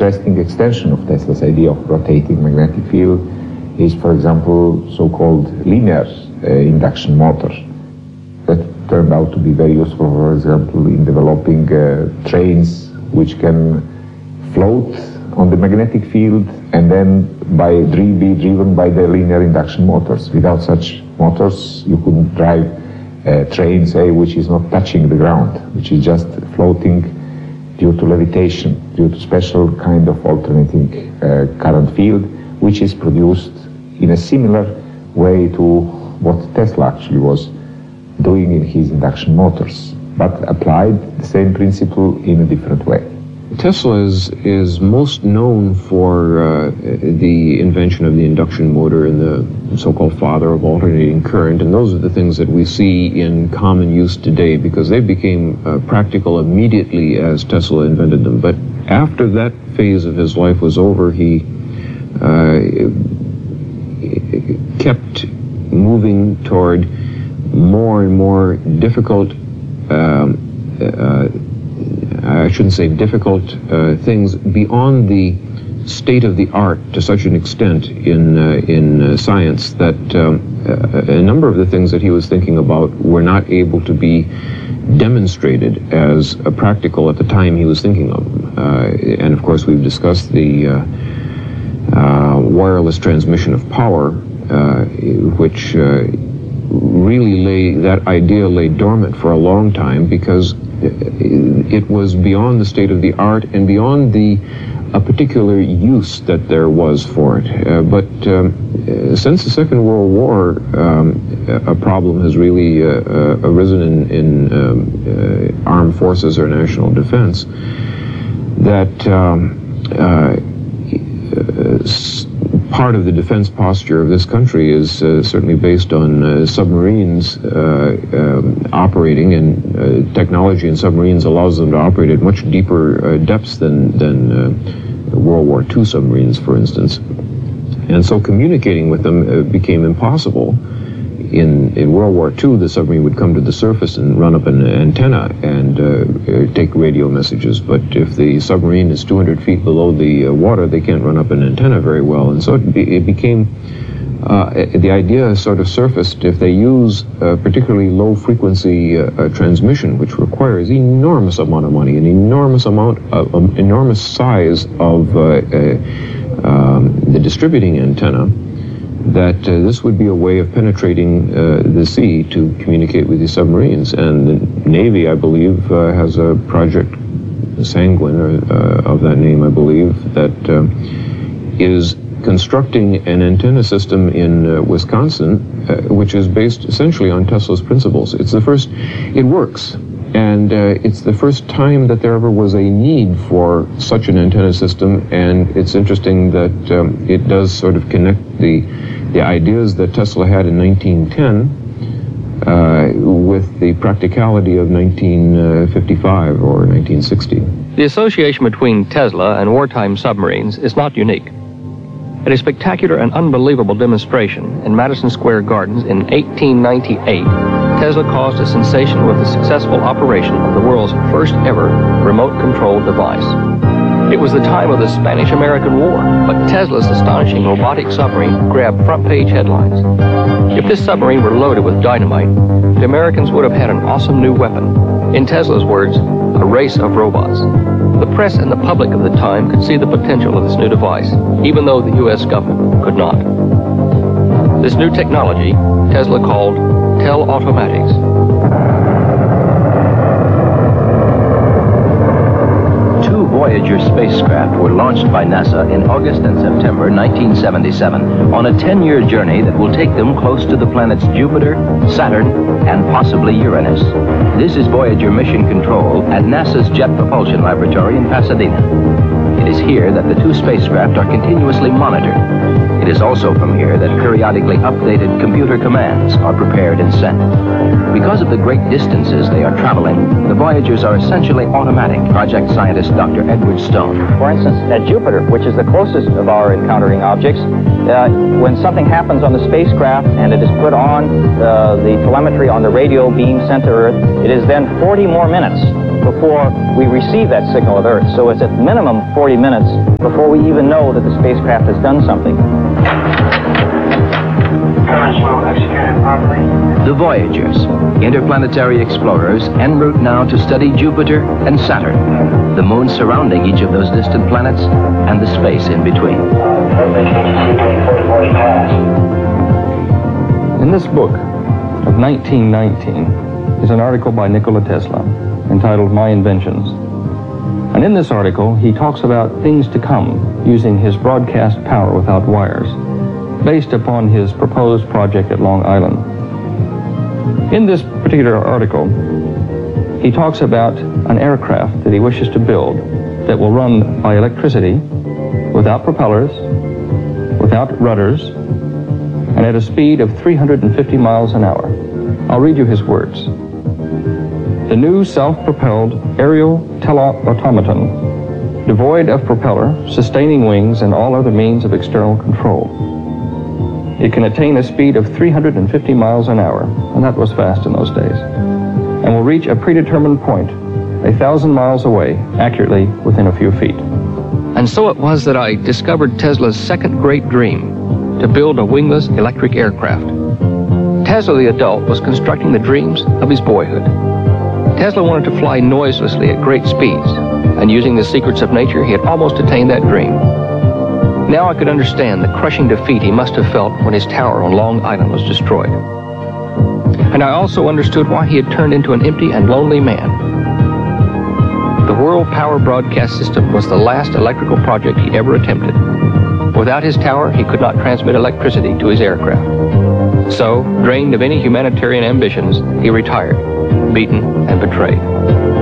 interesting extension of Tesla's idea of rotating magnetic field is, for example, so-called linear induction motor. That turned out to be very useful, for example, in developing trains which can float on the magnetic field and then be driven by the linear induction motors. Without such motors, you couldn't drive a train, say, which is not touching the ground, which is just floating due to levitation, due to special kind of alternating current field, which is produced in a similar way to what Tesla actually was doing in his induction motors, but applied the same principle in a different way. Tesla is most known for the invention of the induction motor and the so-called father of alternating current, and those are the things that we see in common use today because they became practical immediately as Tesla invented them. But after that phase of his life was over, he kept moving toward more and more difficult I shouldn't say difficult things beyond the state of the art to such an extent in science that a number of the things that he was thinking about were not able to be demonstrated as practical at the time he was thinking of them. And of course we've discussed the wireless transmission of power, which really that idea lay dormant for a long time because it was beyond the state of the art and beyond a particular use that there was for it. But since the Second World War, a problem has really arisen in armed forces or national defense that part of the defense posture of this country is certainly based on submarines operating, and technology in submarines allows them to operate at much deeper depths than World War II submarines, for instance. And so communicating with them became impossible. In World War II, the submarine would come to the surface and run up an antenna and take radio messages. But if the submarine is 200 feet below the water, they can't run up an antenna very well. And so it became, the idea sort of surfaced, if they use particularly low-frequency transmission, which requires enormous amount of money, an enormous size of the distributing antenna, that this would be a way of penetrating the sea to communicate with these submarines. And the Navy, I believe, has a project, Sanguine, of that name, I believe, that is constructing an antenna system in Wisconsin, which is based essentially on Tesla's principles. It's the first, it works. And it's the first time that there ever was a need for such an antenna system, and it's interesting that it does sort of connect the ideas that Tesla had in 1910 with the practicality of 1955 or 1960. The association between Tesla and wartime submarines is not unique. At a spectacular and unbelievable demonstration in Madison Square Gardens in 1898, Tesla caused a sensation with the successful operation of the world's first ever remote-controlled device. It was the time of the Spanish-American War, but Tesla's astonishing robotic submarine grabbed front-page headlines. If this submarine were loaded with dynamite, the Americans would have had an awesome new weapon. In Tesla's words, a race of robots. The press and the public of the time could see the potential of this new device, even though the U.S. government could not. This new technology, Tesla called Tel-Automatics. Two Voyager spacecraft were launched by NASA in August and September 1977 on a 10-year journey that will take them close to the planets Jupiter, Saturn, and possibly Uranus. This is Voyager Mission Control at NASA's Jet Propulsion Laboratory in Pasadena. It is here that the two spacecraft are continuously monitored. It is also from here that periodically updated computer commands are prepared and sent. Because of the great distances they are traveling, the Voyagers are essentially automatic, project scientist Dr. Edward Stone. For instance, at Jupiter, which is the closest of our encountering objects, when something happens on the spacecraft and it is put on the telemetry on the radio beam sent to Earth, it is then 40 more minutes before we receive that signal of Earth. So it's at minimum 40 minutes before we even know that the spacecraft has done something. The Voyagers, interplanetary explorers, en route now to study Jupiter and Saturn, the moons surrounding each of those distant planets, and the space in between. In this book of 1919 is an article by Nikola Tesla entitled My Inventions. And in this article, he talks about things to come using his broadcast power without wires, based upon his proposed project at Long Island. In this particular article, he talks about an aircraft that he wishes to build that will run by electricity, without propellers, without rudders, and at a speed of 350 miles an hour. I'll read you his words. The new self-propelled aerial teleautomaton, devoid of propeller, sustaining wings, and all other means of external control. It can attain a speed of 350 miles an hour, and that was fast in those days, and will reach a predetermined point 1,000 miles away, accurately within a few feet. And so it was that I discovered Tesla's second great dream, to build a wingless electric aircraft. Tesla the adult was constructing the dreams of his boyhood. Tesla wanted to fly noiselessly at great speeds, and using the secrets of nature, he had almost attained that dream. Now I could understand the crushing defeat he must have felt when his tower on Long Island was destroyed. And I also understood why he had turned into an empty and lonely man. The World Power Broadcast System was the last electrical project he ever attempted. Without his tower, he could not transmit electricity to his aircraft. So, drained of any humanitarian ambitions, he retired, beaten and betrayed.